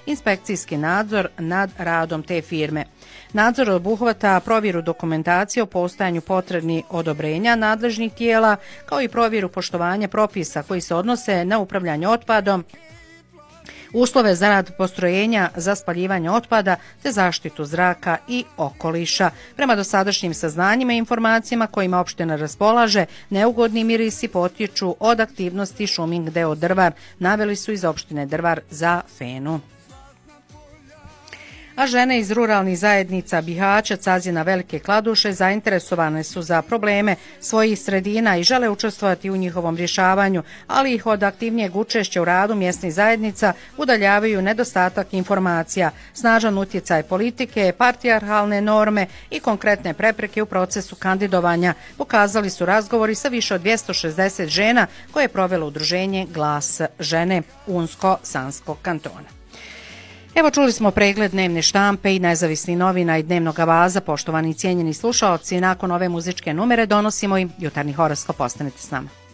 inspekcijski nadzor nad radom te firme. Nadzor obuhvata provjeru dokumentacije o postojanju potrebnih odobrenja nadležnih tijela, kao i provjeru poštovanja propisa koji se odnose na upravljanje otpadom, uslove za rad postrojenja za spaljivanje otpada te zaštitu zraka i okoliša. Prema dosadašnjim saznanjima i informacijama kojima opština raspolaže, neugodni mirisi potječu od aktivnosti Šuming d.o. Drvar, naveli su iz opštine Drvar za Fenu. A žene iz ruralnih zajednica Bihaća, Cazina, Velike Kladuše zainteresovane su za probleme svojih sredina i žele učestvovati u njihovom rješavanju, ali ih od aktivnijeg učešća u radu mjesnih zajednica udaljavaju nedostatak informacija, snažan utjecaj politike, partijarhalne norme i konkretne prepreke u procesu kandidovanja, pokazali su razgovori sa više od 260 žena koje je provelo udruženje Glas žene Unsko-Sanskog kantona. Evo, čuli smo pregled dnevne štampe i nezavisnih novina i dnevnog avaza. Poštovani i cijenjeni slušaoci, nakon ove muzičke numere donosimo i jutarnji horoskop. Ostanite s nama.